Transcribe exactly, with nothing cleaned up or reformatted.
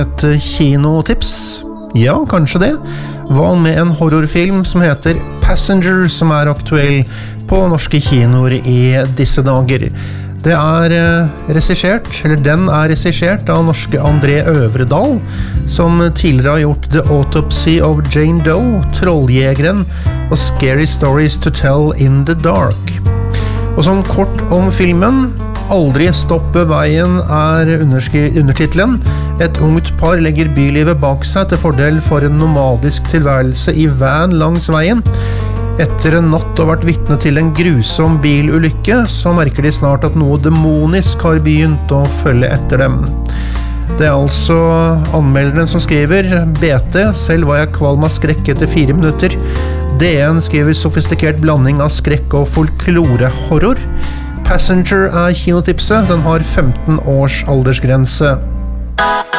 Et kinotips? Ja, kanskje det. Hva med en horrorfilm som heter Passenger, som er aktuell på norske kinoer i disse dager. Det er regissert, eller den er regissert av norske André Øvredal, som tidligere har gjort The Autopsy of Jane Doe, Trolljegeren og Scary Stories to Tell in the Dark. Og sånn kort om filmen, Aldri stoppe veien er undertitlen. Et ungt par legger bylivet bak seg til fordel for en nomadisk tilværelse i van langs veien. Etter en natt og vært vitne til en grusom bilulykke, så merker de snart at noe demonisk har begynt å følge etter dem. Det er altså anmelderen som skriver B T, selv var jeg kvalm av skrekk etter fire minutter. D N skriver sofistikert blanding av skrekk og folklore-horror. Passenger er kinotipset, den har femten års aldersgrense.